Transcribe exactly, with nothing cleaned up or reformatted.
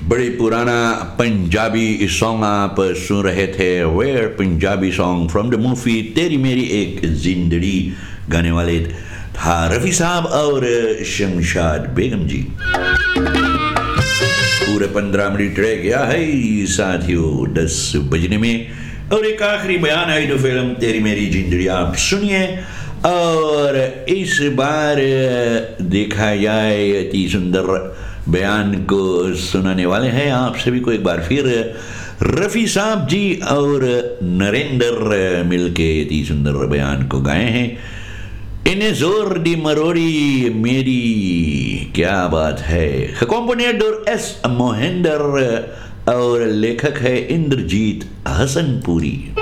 बड़ी पुराना पंजाबी सॉन्ग आप सुन रहे थे। Where Punjabi song from the movie तेरी मेरी एक जिंदड़ी। गाने वाले था रफ़ी साहब और शमशाद बेगम जी। पूरे पंद्रह मिनट रह गया है साथियों दस बजने में, और एक आखिरी बयान है तो फिल्म तेरी मेरी जिंदड़ी आप सुनिए। और इस बार देखा जाए अति सुंदर बयान को सुनाने वाले हैं आप सभी को एक बार फिर रफ़ी साहब जी और नरेंद्र मिलके अति सुंदर बयान को गाए हैं। इन्हें जोर दी मरोड़ी मेरी, क्या बात है। कंपोनेटर एस मोहिंदर और लेखक है इंद्रजीत हसनपुरी।